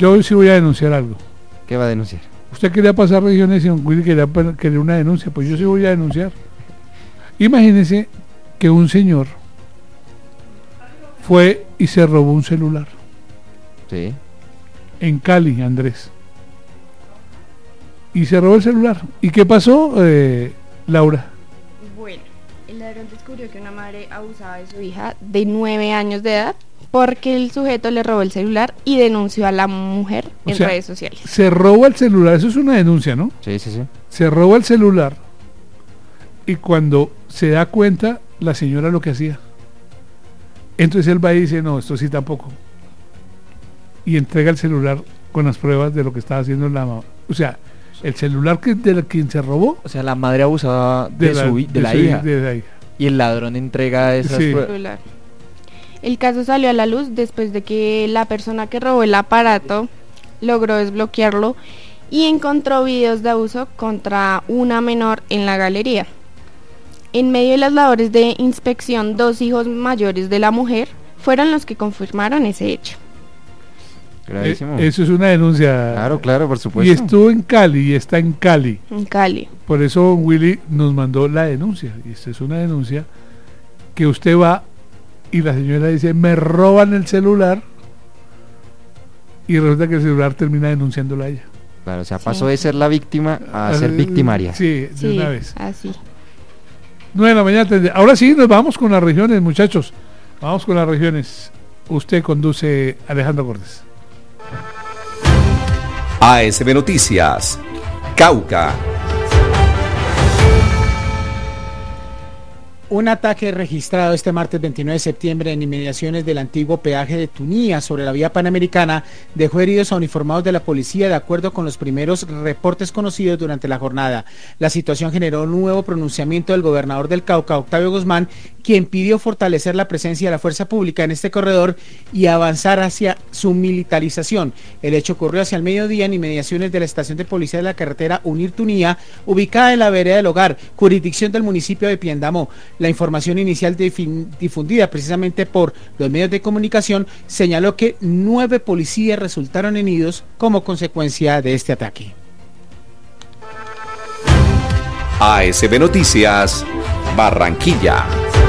Yo sí voy a denunciar algo. ¿Qué va a denunciar? Usted quería pasar regiones y don Willy quería una denuncia, pues yo sí voy a denunciar. Imagínese que un señor fue y se robó un celular. Sí. En Cali, Andrés. Y se robó el celular. ¿Y qué pasó, Laura? Bueno, el ladrón descubrió que una madre abusaba de su hija de 9 años de edad porque el sujeto le robó el celular y denunció a la mujer en redes sociales. Se roba el celular, eso es una denuncia, ¿no? Sí. Se roba el celular y cuando se da cuenta, la señora lo que hacía. Entonces él va y dice, no, esto sí tampoco. Y entrega el celular con las pruebas de lo que estaba haciendo la mamá. O sea, el celular de quien se robó. O sea, la madre abusaba de la hija. Y el ladrón entrega esas pruebas. El caso salió a la luz después de que la persona que robó el aparato logró desbloquearlo y encontró videos de abuso contra una menor en la galería. En medio de las labores de inspección, 2 hijos mayores de la mujer fueron los que confirmaron ese hecho. Gravísimo. Eso es una denuncia. Claro, por supuesto. Y estuvo en Cali y está en Cali. En Cali. Por eso Willy nos mandó la denuncia. Y esta es una denuncia que usted va y la señora dice, me roban el celular, y resulta que el celular termina denunciándola a ella. Claro, o sea, pasó de ser la víctima a ser victimaria. Sí, de una vez. Así. 9 de la mañana. Ahora sí, nos vamos con las regiones, muchachos. Vamos con las regiones. Usted conduce, Alejandro Cortés. ASB Noticias, Cauca. Un ataque registrado este martes 29 de septiembre en inmediaciones del antiguo peaje de Tunía sobre la vía panamericana dejó heridos a uniformados de la policía, de acuerdo con los primeros reportes conocidos durante la jornada. La situación generó un nuevo pronunciamiento del gobernador del Cauca, Octavio Guzmán, quien pidió fortalecer la presencia de la fuerza pública en este corredor y avanzar hacia su militarización. El hecho ocurrió hacia el mediodía en inmediaciones de la estación de policía de la carretera Unir-Tunía, ubicada en la vereda del Hogar, jurisdicción del municipio de Piendamó. La información inicial difundida precisamente por los medios de comunicación señaló que 9 policías resultaron heridos como consecuencia de este ataque. ASB Noticias, Barranquilla.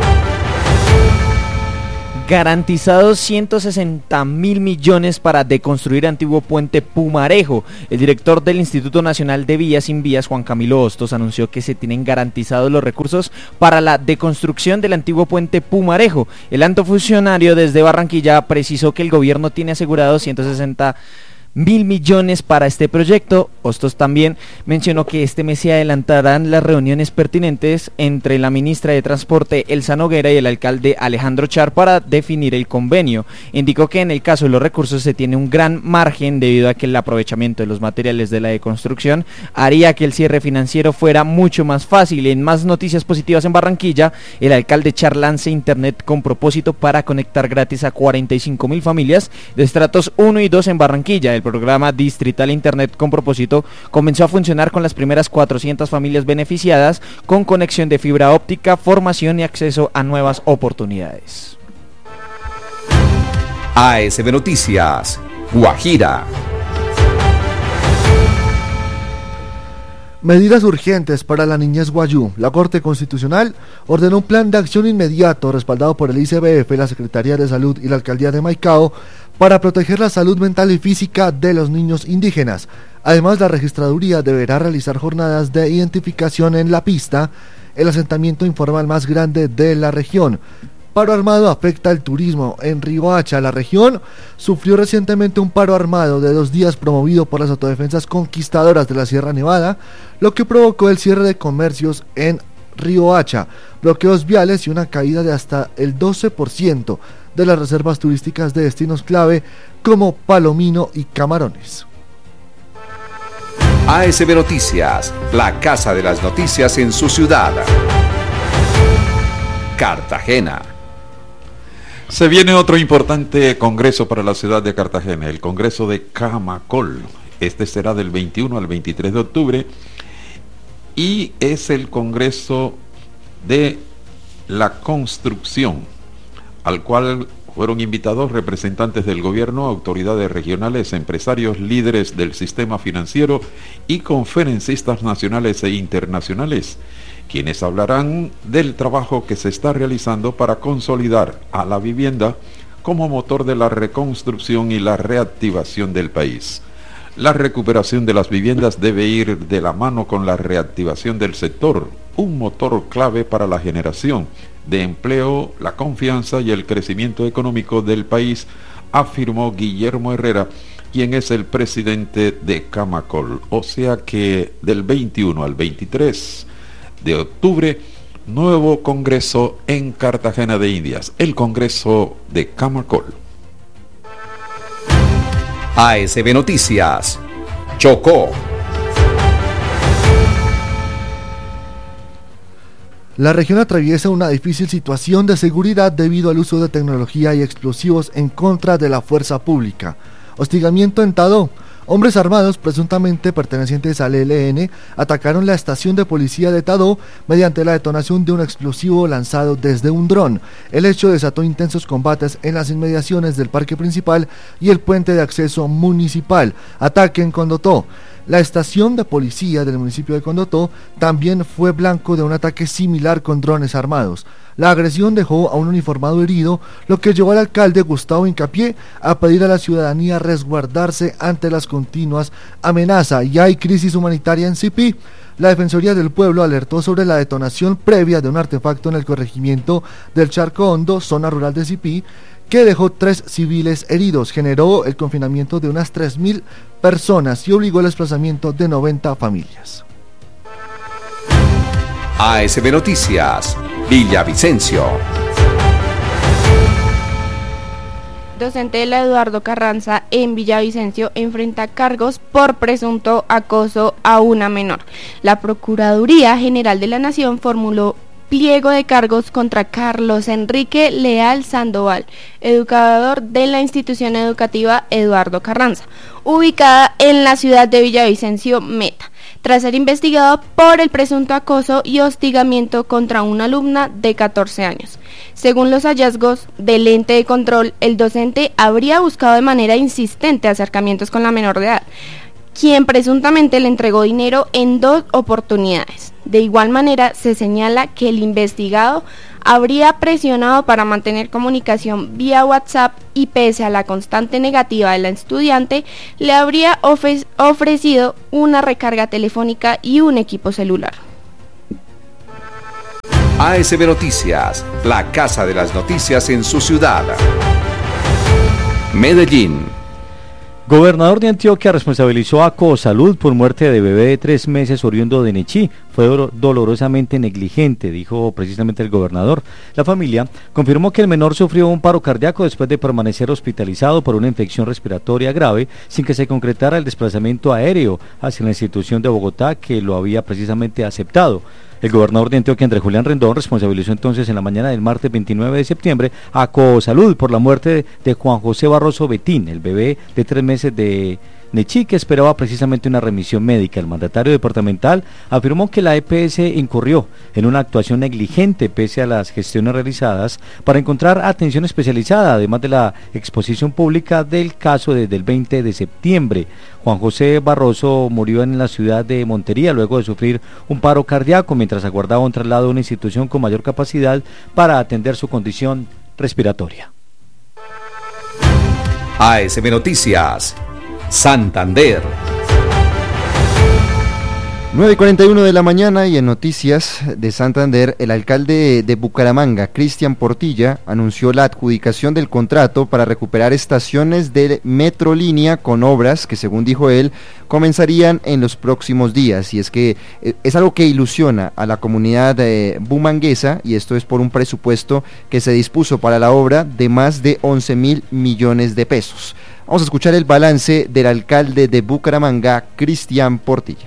Garantizados 160.000 millones para deconstruir antiguo puente Pumarejo. El director del Instituto Nacional de Vías Sin Vías, Juan Camilo Hostos, anunció que se tienen garantizados los recursos para la deconstrucción del antiguo puente Pumarejo. El alto funcionario desde Barranquilla precisó que el gobierno tiene asegurados 160.000 millones para este proyecto. Hostos también mencionó que este mes se adelantarán las reuniones pertinentes entre la ministra de Transporte Elsa Noguera y el alcalde Alejandro Char para definir el convenio. Indicó que en el caso de los recursos se tiene un gran margen debido a que el aprovechamiento de los materiales de la deconstrucción haría que el cierre financiero fuera mucho más fácil. En más noticias positivas en Barranquilla, el alcalde Char lanza internet con propósito para conectar gratis a 45.000 familias de estratos 1 y 2 en Barranquilla. El programa Distrital Internet con Propósito comenzó a funcionar con las primeras 400 familias beneficiadas con conexión de fibra óptica, formación y acceso a nuevas oportunidades. ASB Noticias, Guajira. Medidas urgentes para la niñez guayú. La Corte Constitucional ordenó un plan de acción inmediato respaldado por el ICBF, la Secretaría de Salud y la Alcaldía de Maicao para proteger la salud mental y física de los niños indígenas. Además, la registraduría deberá realizar jornadas de identificación en La Pista, el asentamiento informal más grande de la región. Paro armado afecta el turismo en Riohacha. La región sufrió recientemente un paro armado de 2 días promovido por las autodefensas conquistadoras de la Sierra Nevada, lo que provocó el cierre de comercios en Riohacha, bloqueos viales y una caída de hasta el 12% de las reservas turísticas de destinos clave como Palomino y Camarones. ASB Noticias, la casa de las noticias en su ciudad. Cartagena. Se viene otro importante congreso para la ciudad de Cartagena, el Congreso de Camacol. Este será del 21 al 23 de octubre y es el Congreso de la Construcción, al cual Fueron invitados representantes del gobierno, autoridades regionales, empresarios, líderes del sistema financiero y conferencistas nacionales e internacionales, quienes hablarán del trabajo que se está realizando para consolidar a la vivienda como motor de la reconstrucción y la reactivación del país. La recuperación de las viviendas debe ir de la mano con la reactivación del sector, un motor clave para la generación de empleo, la confianza y el crecimiento económico del país, afirmó Guillermo Herrera, quien es el presidente de Camacol. O sea que del 21 al 23 de octubre, nuevo congreso en Cartagena de Indias, el congreso de Camacol. ASB Noticias, Chocó. La región atraviesa una difícil situación de seguridad debido al uso de tecnología y explosivos en contra de la fuerza pública. Hostigamiento en Tadó. Hombres armados, presuntamente pertenecientes al ELN, atacaron la estación de policía de Tadó mediante la detonación de un explosivo lanzado desde un dron. El hecho desató intensos combates en las inmediaciones del parque principal y el puente de acceso municipal. Ataque en Condotó. La estación de policía del municipio de Condotó también fue blanco de un ataque similar con drones armados. La agresión dejó a un uniformado herido, lo que llevó al alcalde Gustavo Hincapié a pedir a la ciudadanía resguardarse ante las continuas amenazas. Y hay crisis humanitaria en Sipí. La Defensoría del Pueblo alertó sobre la detonación previa de un artefacto en el corregimiento del Charco Hondo, zona rural de Sipí, que dejó 3 civiles heridos, generó el confinamiento de unas 3.000 personas y obligó el desplazamiento de 90 familias. ASB Noticias, Villavicencio. Docente de la Eduardo Carranza en Villavicencio enfrenta cargos por presunto acoso a una menor. La Procuraduría General de la Nación formuló pliego de cargos contra Carlos Enrique Leal Sandoval, educador de la institución educativa Eduardo Carranza, ubicada en la ciudad de Villavicencio, Meta, tras ser investigado por el presunto acoso y hostigamiento contra una alumna de 14 años. Según los hallazgos del ente de control, el docente habría buscado de manera insistente acercamientos con la menor de edad, quien presuntamente le entregó dinero en 2 oportunidades. De igual manera, se señala que el investigado habría presionado para mantener comunicación vía WhatsApp y pese a la constante negativa de la estudiante, le habría ofrecido una recarga telefónica y un equipo celular. ASB Noticias, la casa de las noticias en su ciudad. Medellín. Gobernador de Antioquia responsabilizó a Cosalud por muerte de bebé de 3 meses oriundo de Nechí. Fue dolorosamente negligente, dijo precisamente el gobernador. La familia confirmó que el menor sufrió un paro cardíaco después de permanecer hospitalizado por una infección respiratoria grave sin que se concretara el desplazamiento aéreo hacia la institución de Bogotá que lo había precisamente aceptado. El gobernador de Antioquia, Andrés Julián Rendón, responsabilizó entonces en la mañana del martes 29 de septiembre a Cosalud por la muerte de Juan José Barroso Betín, el bebé de 3 meses de Nechí que esperaba precisamente una remisión médica. El mandatario departamental afirmó que la EPS incurrió en una actuación negligente pese a las gestiones realizadas para encontrar atención especializada, además de la exposición pública del caso desde el 20 de septiembre. Juan José Barroso murió en la ciudad de Montería luego de sufrir un paro cardíaco mientras aguardaba un traslado a una institución con mayor capacidad para atender su condición respiratoria. ASB Noticias, Santander. 9:41 de la mañana y en noticias de Santander, el alcalde de Bucaramanga, Cristian Portilla, anunció la adjudicación del contrato para recuperar estaciones de Metrolínea con obras que, según dijo él, comenzarían en los próximos días. Y es que es algo que ilusiona a la comunidad bumanguesa, y esto es por un presupuesto que se dispuso para la obra de más de 11.000 millones de pesos. Vamos a escuchar el balance del alcalde de Bucaramanga, Cristian Portilla.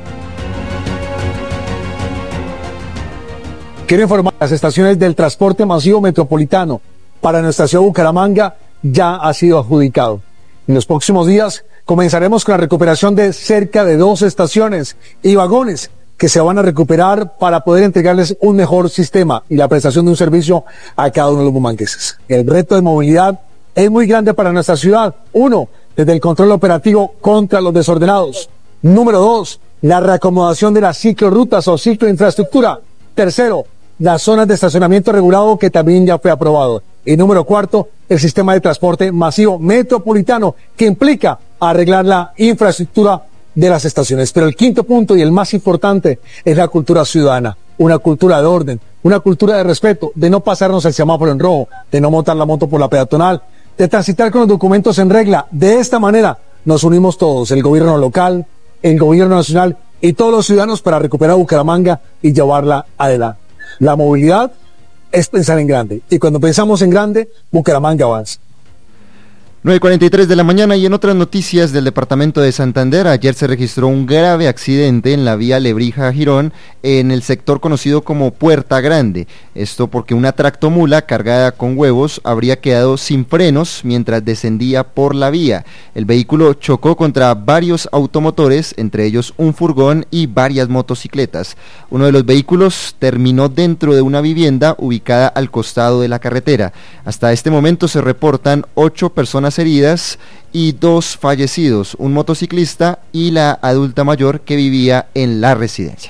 Quiero informar, las estaciones del transporte masivo metropolitano para nuestra ciudad de Bucaramanga ya ha sido adjudicado. En los próximos días comenzaremos con la recuperación de cerca de 2 estaciones y vagones que que se van a recuperar para poder entregarles un mejor sistema y la prestación de un servicio a cada uno de los bumangueses. El reto de movilidad es muy grande para nuestra ciudad. 1, desde el control operativo contra los desordenados. Número 2, la reacomodación de las ciclorrutas o cicloinfraestructura. 3, las zonas de estacionamiento regulado, que también ya fue aprobado. Y número 4, el sistema de transporte masivo metropolitano, que implica arreglar la infraestructura de las estaciones. Pero el quinto punto y el más importante es la cultura ciudadana, una cultura de orden, una cultura de respeto, de no pasarnos el semáforo en rojo, de no montar la moto por la peatonal, de transitar con los documentos en regla. De esta manera nos unimos todos, el gobierno local, el gobierno nacional y todos los ciudadanos, para recuperar Bucaramanga y llevarla adelante. La movilidad es pensar en grande, y cuando pensamos en grande, Bucaramanga avanza. 9:43 de la mañana, y en otras noticias del departamento de Santander, ayer se registró un grave accidente en la vía Lebrija-Girón, en el sector conocido como Puerta Grande. Esto porque una tractomula cargada con huevos habría quedado sin frenos mientras descendía por la vía. El vehículo chocó contra varios automotores, entre ellos un furgón y varias motocicletas. Uno de los vehículos terminó dentro de una vivienda ubicada al costado de la carretera. Hasta este momento se reportan 8 personas heridas y 2 fallecidos, un motociclista y la adulta mayor que vivía en la residencia.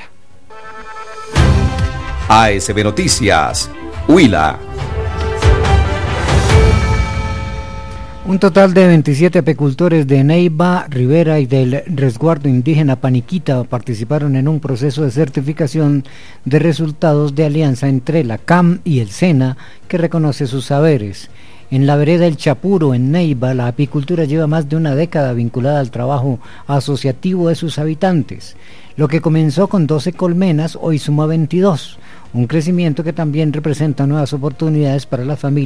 ASB Noticias, Huila. Un total de 27 apicultores de Neiva, Rivera y del resguardo indígena Paniquita participaron en un proceso de certificación de resultados de alianza entre la CAM y el SENA, que reconoce sus saberes. En la vereda El Chapuro, en Neiva, la apicultura lleva más de una década vinculada al trabajo asociativo de sus habitantes. Lo que comenzó con 12 colmenas hoy suma 22, un crecimiento que también representa nuevas oportunidades para las familias